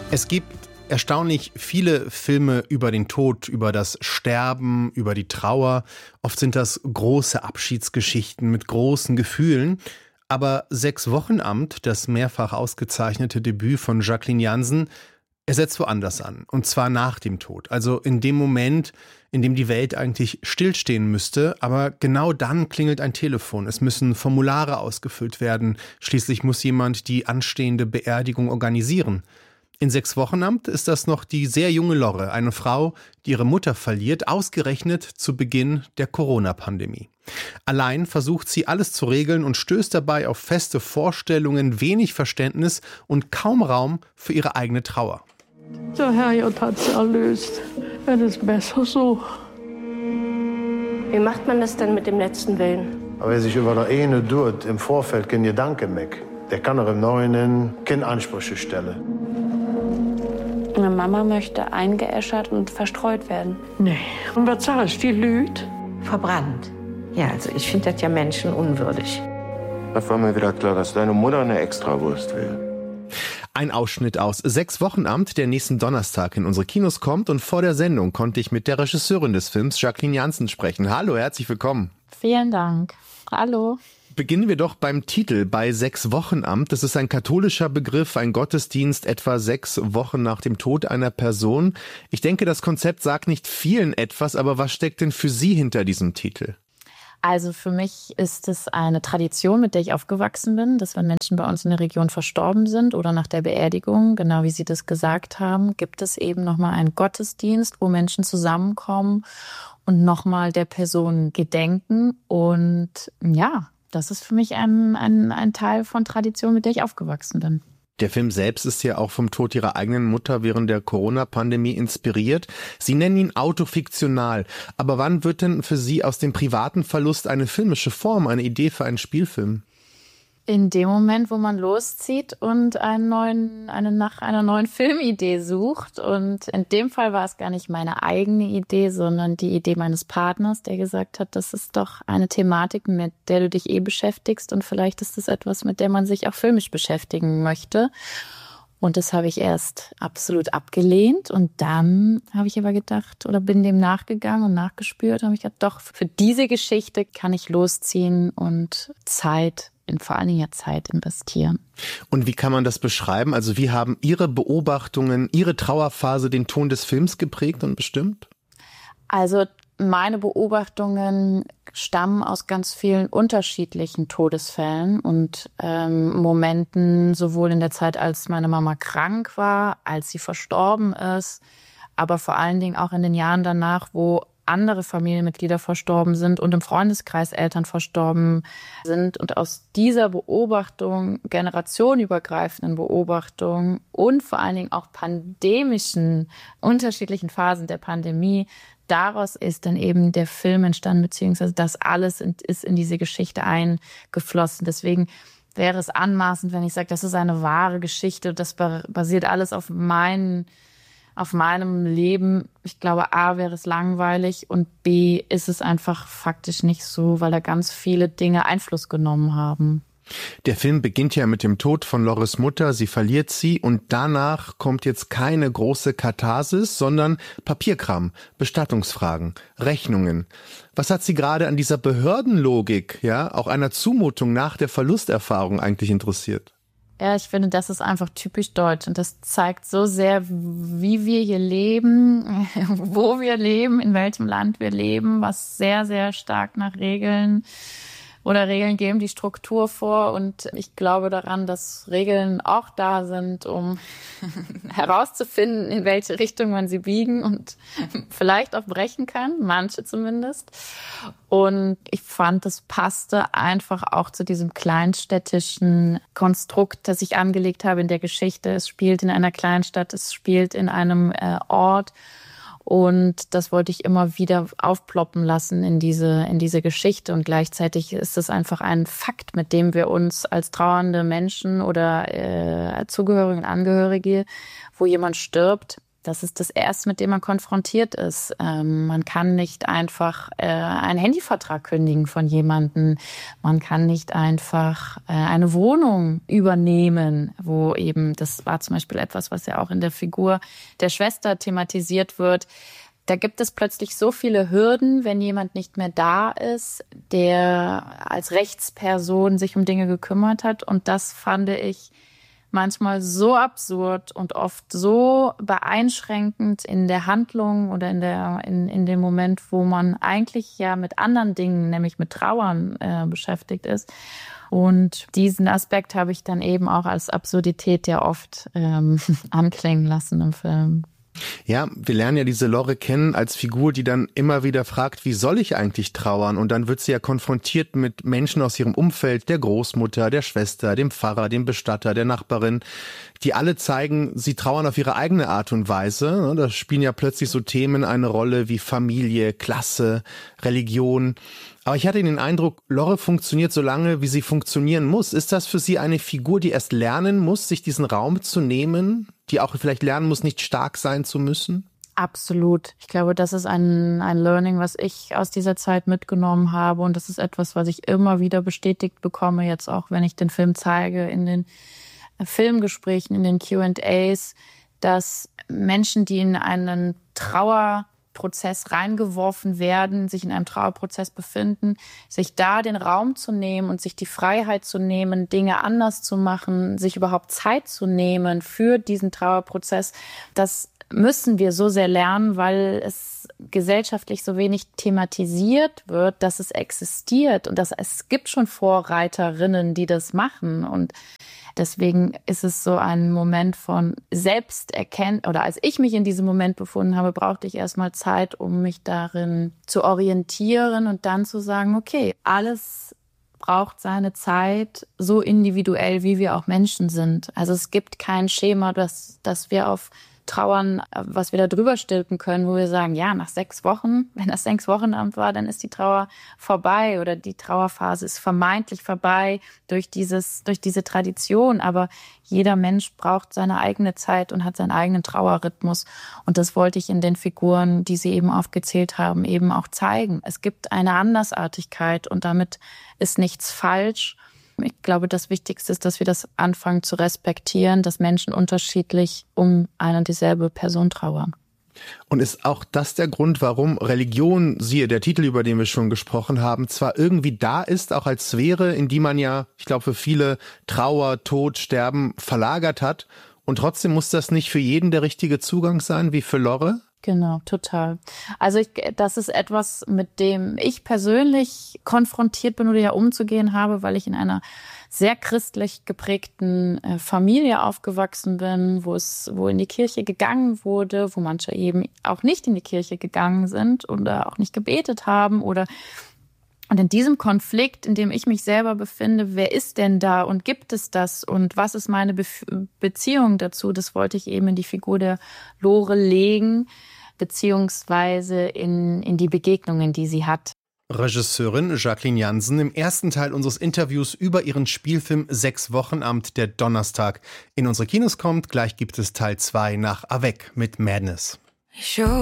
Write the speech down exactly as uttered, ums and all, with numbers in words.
Es gibt erstaunlich viele Filme über den Tod, über das Sterben, über die Trauer. Oft sind das große Abschiedsgeschichten mit großen Gefühlen. Aber Sechs Wochenamt, das mehrfach ausgezeichnete Debüt von Jacqueline Jansen, er setzt woanders an. Und zwar nach dem Tod. Also in dem Moment, in dem die Welt eigentlich stillstehen müsste. Aber genau dann klingelt ein Telefon. Es müssen Formulare ausgefüllt werden. Schließlich muss jemand die anstehende Beerdigung organisieren. In Sechs Wochenamt ist das noch die sehr junge Lorre, eine Frau, die ihre Mutter verliert, ausgerechnet zu Beginn der Corona-Pandemie. Allein versucht sie alles zu regeln und stößt dabei auf feste Vorstellungen, wenig Verständnis und kaum Raum für ihre eigene Trauer. Der Herrgott hat es erlöst. Es ist besser so. Wie macht man das denn mit dem letzten Willen? Aber wer sich über der eine tut, im Vorfeld kein Gedanke mehr, der kann auch im Neuen keine Ansprüche stellen. Meine Mama möchte eingeäschert und verstreut werden. Nee. Und was sagst du, die Lüd? Verbrannt. Ja, also ich finde das ja menschenunwürdig. Da war mir wieder klar, dass deine Mutter eine Extrawurst will. Ein Ausschnitt aus Sechs Wochenamt, der nächsten Donnerstag in unsere Kinos kommt. Und vor der Sendung konnte ich mit der Regisseurin des Films, Jacqueline Jansen, sprechen. Hallo, herzlich willkommen. Vielen Dank. Hallo. Beginnen wir doch beim Titel, bei Sechs Wochenamt. Das ist ein katholischer Begriff, ein Gottesdienst etwa sechs Wochen nach dem Tod einer Person. Ich denke, das Konzept sagt nicht vielen etwas, aber was steckt denn für Sie hinter diesem Titel? Also für mich ist es eine Tradition, mit der ich aufgewachsen bin, dass wenn Menschen bei uns in der Region verstorben sind oder nach der Beerdigung, genau wie Sie das gesagt haben, gibt es eben nochmal einen Gottesdienst, wo Menschen zusammenkommen und nochmal der Person gedenken. Und ja, das ist für mich ein, ein, ein Teil von Tradition, mit der ich aufgewachsen bin. Der Film selbst ist ja auch vom Tod ihrer eigenen Mutter während der Corona-Pandemie inspiriert. Sie nennen ihn autofiktional. Aber wann wird denn für Sie aus dem privaten Verlust eine filmische Form, eine Idee für einen Spielfilm? In dem Moment, wo man loszieht und einen neuen, eine, nach einer neuen Filmidee sucht. Und in dem Fall war es gar nicht meine eigene Idee, sondern die Idee meines Partners, der gesagt hat, das ist doch eine Thematik, mit der du dich eh beschäftigst. Und vielleicht ist das etwas, mit der man sich auch filmisch beschäftigen möchte. Und das habe ich erst absolut abgelehnt. Und dann habe ich aber gedacht, oder bin dem nachgegangen und nachgespürt, habe ich gedacht, doch, für diese Geschichte kann ich losziehen und Zeit in vor allen Dingen ja Zeit investieren. Und wie kann man das beschreiben? Also wie haben Ihre Beobachtungen, Ihre Trauerphase den Ton des Films geprägt und bestimmt? Also meine Beobachtungen stammen aus ganz vielen unterschiedlichen Todesfällen und ähm, Momenten, sowohl in der Zeit, als meine Mama krank war, als sie verstorben ist, aber vor allen Dingen auch in den Jahren danach, wo andere Familienmitglieder verstorben sind und im Freundeskreis Eltern verstorben sind. Und aus dieser Beobachtung, generationenübergreifenden Beobachtung und vor allen Dingen auch pandemischen, unterschiedlichen Phasen der Pandemie, daraus ist dann eben der Film entstanden, beziehungsweise das alles ist in diese Geschichte eingeflossen. Deswegen wäre es anmaßend, wenn ich sage, das ist eine wahre Geschichte, das basiert alles auf meinen auf meinem Leben. Ich glaube, A, wäre es langweilig und B, ist es einfach faktisch nicht so, weil da ganz viele Dinge Einfluss genommen haben. Der Film beginnt ja mit dem Tod von Lorres Mutter. Sie verliert sie und danach kommt jetzt keine große Katharsis, sondern Papierkram, Bestattungsfragen, Rechnungen. Was hat Sie gerade an dieser Behördenlogik, ja, auch einer Zumutung nach der Verlusterfahrung eigentlich interessiert? Ja, ich finde, das ist einfach typisch deutsch und das zeigt so sehr, wie wir hier leben, wo wir leben, in welchem Land wir leben, was sehr, sehr stark nach Regeln oder Regeln geben die Struktur vor. Und ich glaube daran, dass Regeln auch da sind, um herauszufinden, in welche Richtung man sie biegen und vielleicht auch brechen kann, manche zumindest. Und ich fand, das passte einfach auch zu diesem kleinstädtischen Konstrukt, das ich angelegt habe in der Geschichte. Es spielt in einer Kleinstadt, es spielt in einem äh, Ort. Und das wollte ich immer wieder aufploppen lassen in diese, in diese Geschichte. Und gleichzeitig ist es einfach ein Fakt, mit dem wir uns als trauernde Menschen oder äh, Zugehörige und Angehörige, wo jemand stirbt, Das ist das Erste, mit dem man konfrontiert ist. Ähm, man kann nicht einfach äh, einen Handyvertrag kündigen von jemandem. Man kann nicht einfach äh, eine Wohnung übernehmen, wo eben, das war zum Beispiel etwas, was ja auch in der Figur der Schwester thematisiert wird. Da gibt es plötzlich so viele Hürden, wenn jemand nicht mehr da ist, der als Rechtsperson sich um Dinge gekümmert hat. Und das fand ich manchmal so absurd und oft so beeinschränkend in der Handlung oder in der in, in dem Moment, wo man eigentlich ja mit anderen Dingen, nämlich mit Trauern äh, beschäftigt ist. Und diesen Aspekt habe ich dann eben auch als Absurdität ja oft ähm, anklingen lassen im Film. Ja, wir lernen ja diese Lore kennen als Figur, die dann immer wieder fragt, wie soll ich eigentlich trauern? Und dann wird sie ja konfrontiert mit Menschen aus ihrem Umfeld, der Großmutter, der Schwester, dem Pfarrer, dem Bestatter, der Nachbarin, die alle zeigen, sie trauern auf ihre eigene Art und Weise. Da spielen ja plötzlich so Themen eine Rolle wie Familie, Klasse, Religion. Aber ich hatte den Eindruck, Lore funktioniert so lange, wie sie funktionieren muss. Ist das für Sie eine Figur, die erst lernen muss, sich diesen Raum zu nehmen, die auch vielleicht lernen muss, nicht stark sein zu müssen? Absolut. Ich glaube, das ist ein, ein Learning, was ich aus dieser Zeit mitgenommen habe. Und das ist etwas, was ich immer wieder bestätigt bekomme, jetzt auch, wenn ich den Film zeige, in den Filmgesprächen, in den Q and A's, dass Menschen, die in einen Trauerprozess reingeworfen werden, sich in einem Trauerprozess befinden, sich da den Raum zu nehmen und sich die Freiheit zu nehmen, Dinge anders zu machen, sich überhaupt Zeit zu nehmen für diesen Trauerprozess, das müssen wir so sehr lernen, weil es gesellschaftlich so wenig thematisiert wird, dass es existiert und dass es gibt schon Vorreiterinnen, die das machen. Und deswegen ist es so ein Moment von Selbsterkenntnis, oder als ich mich in diesem Moment befunden habe, brauchte ich erstmal Zeit, um mich darin zu orientieren und dann zu sagen, okay, alles braucht seine Zeit, so individuell, wie wir auch Menschen sind. Also es gibt kein Schema, das, das wir auf Trauern, was wir da drüber stülpen können, wo wir sagen, ja, nach sechs Wochen, wenn das sechs Wochenamt war, dann ist die Trauer vorbei oder die Trauerphase ist vermeintlich vorbei durch dieses, durch diese Tradition. Aber jeder Mensch braucht seine eigene Zeit und hat seinen eigenen Trauerrhythmus. Und das wollte ich in den Figuren, die Sie eben aufgezählt haben, eben auch zeigen. Es gibt eine Andersartigkeit und damit ist nichts falsch. Ich glaube, das Wichtigste ist, dass wir das anfangen zu respektieren, dass Menschen unterschiedlich um eine und dieselbe Person trauern. Und ist auch das der Grund, warum Religion, siehe der Titel, über den wir schon gesprochen haben, zwar irgendwie da ist, auch als Sphäre, in die man ja, ich glaube, für viele Trauer, Tod, Sterben verlagert hat. Und trotzdem muss das nicht für jeden der richtige Zugang sein, wie für Lore? Genau, total. Also ich, das ist etwas, mit dem ich persönlich konfrontiert bin oder ja umzugehen habe, weil ich in einer sehr christlich geprägten äh, Familie aufgewachsen bin, wo es, wo in die Kirche gegangen wurde, wo manche eben auch nicht in die Kirche gegangen sind oder auch nicht gebetet haben oder und in diesem Konflikt, in dem ich mich selber befinde, wer ist denn da und gibt es das und was ist meine Be- Beziehung dazu? Das wollte ich eben in die Figur der Lore legen, beziehungsweise in, in die Begegnungen, die sie hat. Regisseurin Jacqueline Jansen im ersten Teil unseres Interviews über ihren Spielfilm Sechs Wochenamt, der Donnerstag in unsere Kinos kommt. Gleich gibt es Teil zwei nach Avec mit Madness.